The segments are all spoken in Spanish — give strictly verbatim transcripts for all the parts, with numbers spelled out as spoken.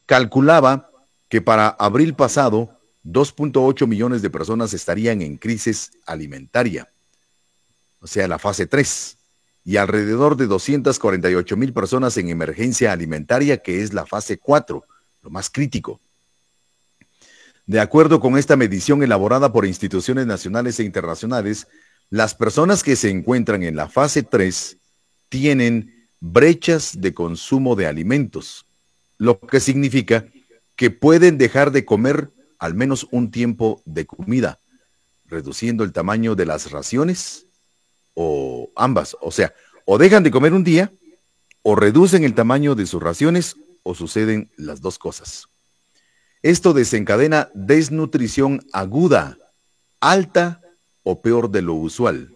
calculaba que para abril pasado, dos punto ocho millones de personas estarían en crisis alimentaria, o sea, la fase tres, y alrededor de doscientas cuarenta y ocho mil personas en emergencia alimentaria, que es la fase cuatro, lo más crítico. De acuerdo con esta medición elaborada por instituciones nacionales e internacionales, las personas que se encuentran en la fase tres tienen brechas de consumo de alimentos, lo que significa que pueden dejar de comer al menos un tiempo de comida, reduciendo el tamaño de las raciones o ambas. O sea, o dejan de comer un día, o reducen el tamaño de sus raciones, o suceden las dos cosas. Esto desencadena desnutrición aguda, alta o peor de lo usual.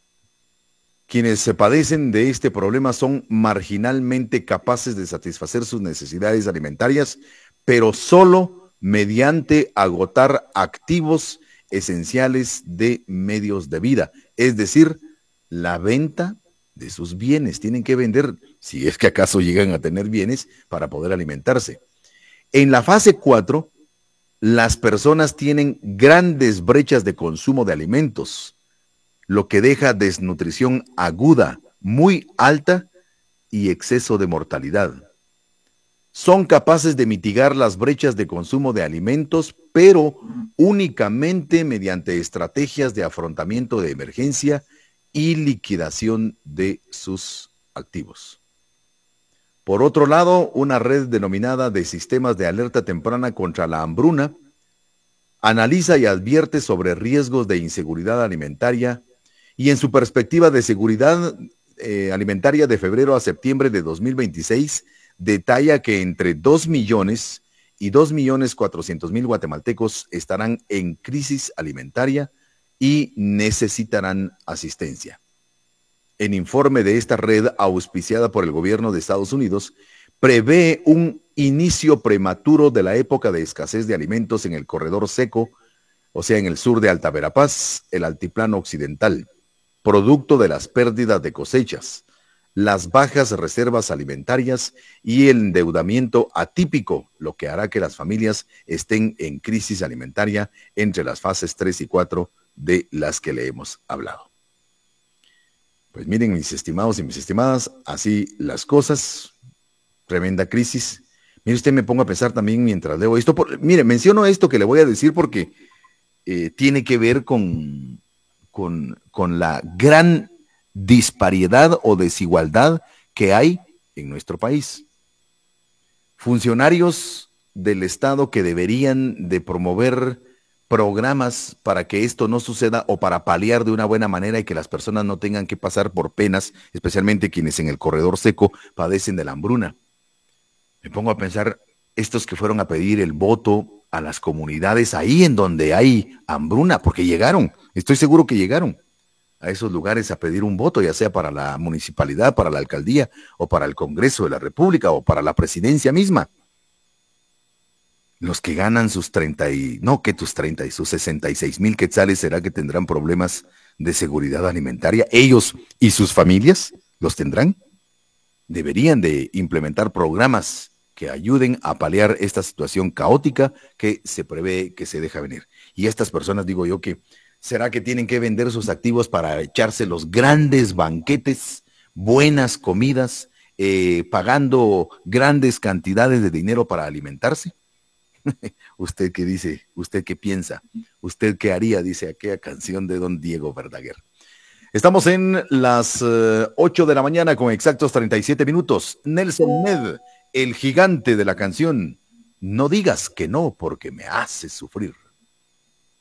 Quienes se padecen de este problema son marginalmente capaces de satisfacer sus necesidades alimentarias, pero solo mediante agotar activos esenciales de medios de vida, es decir, la venta de sus bienes. Tienen que vender, si es que acaso llegan a tener bienes, para poder alimentarse. En la fase cuatro, las personas tienen grandes brechas de consumo de alimentos, lo que deja desnutrición aguda, muy alta y exceso de mortalidad. Son capaces de mitigar las brechas de consumo de alimentos, pero únicamente mediante estrategias de afrontamiento de emergencia y liquidación de sus activos. Por otro lado, una red denominada de sistemas de alerta temprana contra la hambruna analiza y advierte sobre riesgos de inseguridad alimentaria y en su perspectiva de seguridad eh, alimentaria de febrero a septiembre de dos mil veintiséis detalla que entre dos millones y dos millones cuatrocientos mil guatemaltecos estarán en crisis alimentaria y necesitarán asistencia. En informe de esta red auspiciada por el gobierno de Estados Unidos, prevé un inicio prematuro de la época de escasez de alimentos en el corredor seco, o sea, en el sur de Alta Verapaz, el altiplano occidental, producto de las pérdidas de cosechas, las bajas reservas alimentarias y el endeudamiento atípico, lo que hará que las familias estén en crisis alimentaria entre las fases tres y cuatro de las que le hemos hablado. Pues miren, mis estimados y mis estimadas, así las cosas, tremenda crisis. Mire, usted me pongo a pensar también mientras leo esto. Por, mire, menciono esto que le voy a decir porque eh, tiene que ver con, con, con la gran disparidad o desigualdad que hay en nuestro país. Funcionarios del Estado que deberían de promover programas para que esto no suceda o para paliar de una buena manera y que las personas no tengan que pasar por penas, especialmente quienes en el corredor seco padecen de la hambruna. Me pongo a pensar, estos que fueron a pedir el voto a las comunidades ahí en donde hay hambruna, porque llegaron, estoy seguro que llegaron a esos lugares a pedir un voto, ya sea para la municipalidad, para la alcaldía, o para el Congreso de la República, o para la presidencia misma. Los que ganan sus treinta y, no que tus treinta y sus sesenta y seis mil quetzales, ¿será que tendrán problemas de seguridad alimentaria? ¿Ellos y sus familias los tendrán? Deberían de implementar programas que ayuden a paliar esta situación caótica que se prevé que se deja venir. Y estas personas, digo yo, que ¿será que tienen que vender sus activos para echarse los grandes banquetes, buenas comidas, eh, pagando grandes cantidades de dinero para alimentarse? ¿Usted qué dice? ¿Usted qué piensa? ¿Usted qué haría? Dice aquella canción de don Diego Verdaguer. Estamos en las uh, ocho de la mañana con exactos treinta y siete minutos. Nelson Ned, el gigante de la canción. No digas que no porque me hace sufrir.